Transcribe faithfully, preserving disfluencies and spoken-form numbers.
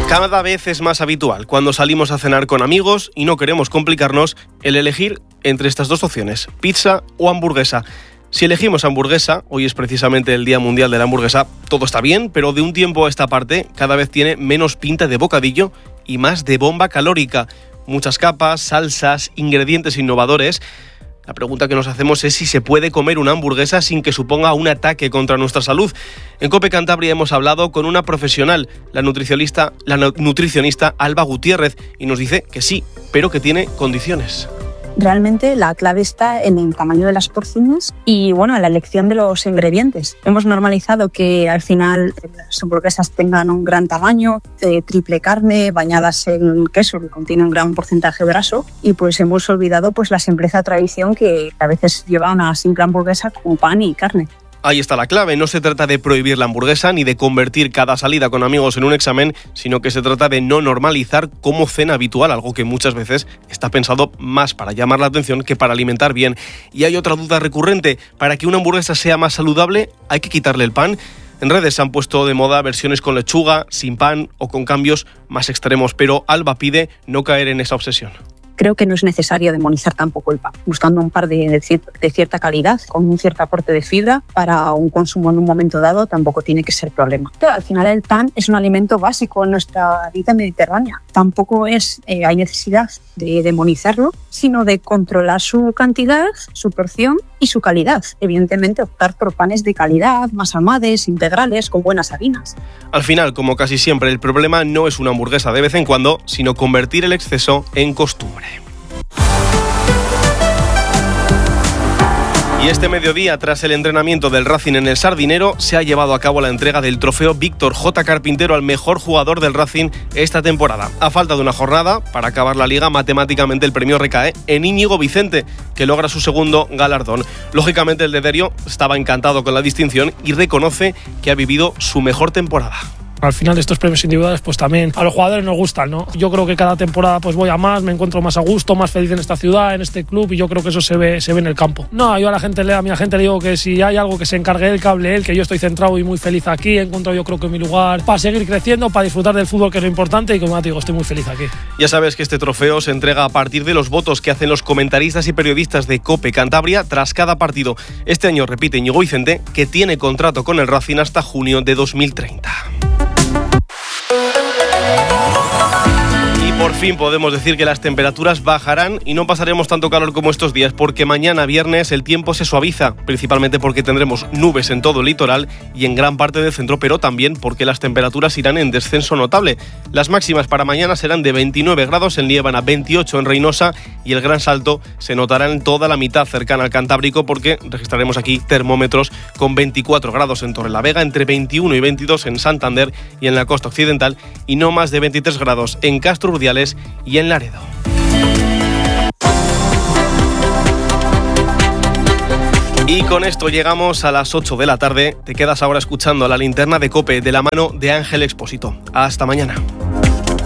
Cada vez es más habitual, cuando salimos a cenar con amigos y no queremos complicarnos, el elegir entre estas dos opciones, pizza o hamburguesa. Si elegimos hamburguesa, hoy es precisamente el Día Mundial de la Hamburguesa, todo está bien, pero de un tiempo a esta parte cada vez tiene menos pinta de bocadillo y más de bomba calórica. Muchas capas, salsas, ingredientes innovadores. La pregunta que nos hacemos es si se puede comer una hamburguesa sin que suponga un ataque contra nuestra salud. En COPE Cantabria hemos hablado con una profesional, la nutricionista, la nutricionista Alba Gutiérrez, y nos dice que sí, pero que tiene condiciones. Realmente la clave está en el tamaño de las porciones y bueno, en la elección de los ingredientes. Hemos normalizado que al final las hamburguesas tengan un gran tamaño, de triple carne, bañadas en queso que contiene un gran porcentaje graso, y pues hemos olvidado pues la simpleza tradición que a veces lleva una simple hamburguesa con pan y carne. Ahí está la clave, no se trata de prohibir la hamburguesa ni de convertir cada salida con amigos en un examen, sino que se trata de no normalizar como cena habitual, algo que muchas veces está pensado más para llamar la atención que para alimentar bien. Y hay otra duda recurrente, para que una hamburguesa sea más saludable, ¿hay que quitarle el pan? En redes se han puesto de moda versiones con lechuga, sin pan o con cambios más extremos, pero Alba pide no caer en esa obsesión. Creo que no es necesario demonizar tampoco el pan, buscando un par de, de, de cierta calidad, con un cierto aporte de fibra para un consumo en un momento dado tampoco tiene que ser problema. Pero al final el pan es un alimento básico en nuestra dieta mediterránea. Tampoco es, eh, hay necesidad de demonizarlo, sino de controlar su cantidad, su porción y su calidad. Evidentemente optar por panes de calidad, más amades, integrales, con buenas harinas. Al final, como casi siempre, el problema no es una hamburguesa de vez en cuando, sino convertir el exceso en costumbre. Y este mediodía, tras el entrenamiento del Racing en el Sardinero, se ha llevado a cabo la entrega del trofeo Víctor J. Carpintero al mejor jugador del Racing esta temporada. A falta de una jornada, para acabar la liga, matemáticamente el premio recae en Íñigo Vicente, que logra su segundo galardón. Lógicamente el de Derio estaba encantado con la distinción y reconoce que ha vivido su mejor temporada. Al final estos premios individuales pues también a los jugadores nos gustan, ¿no? Yo creo que cada temporada pues voy a más, me encuentro más a gusto, más feliz en esta ciudad, en este club, y yo creo que eso se ve, se ve en el campo. No, yo a la gente, a mi gente le digo que si hay algo que se encargue él, que hable él, que yo estoy centrado y muy feliz aquí, he encontrado yo creo que mi lugar para seguir creciendo, para disfrutar del fútbol, que es lo importante, y como te digo, estoy muy feliz aquí. Ya sabes que este trofeo se entrega a partir de los votos que hacen los comentaristas y periodistas de COPE Cantabria tras cada partido. Este año repite Íñigo Vicente, que tiene contrato con el Racing hasta junio de dos mil treinta. Por fin podemos decir que las temperaturas bajarán y no pasaremos tanto calor como estos días, porque mañana viernes el tiempo se suaviza, principalmente porque tendremos nubes en todo el litoral y en gran parte del centro, pero también porque las temperaturas irán en descenso notable. Las máximas para mañana serán de veintinueve grados en Liébana, veintiocho en Reynosa, y el gran salto se notará en toda la mitad cercana al Cantábrico, porque registraremos aquí termómetros con veinticuatro grados en Torrelavega, entre veintiuno y veintidós en Santander y en la costa occidental, y no más de veintitrés grados en Castro Urdiales y en Laredo. Y con esto llegamos a las ocho de la tarde. Te quedas ahora escuchando La Linterna de COPE de la mano de Ángel Expósito. Hasta mañana.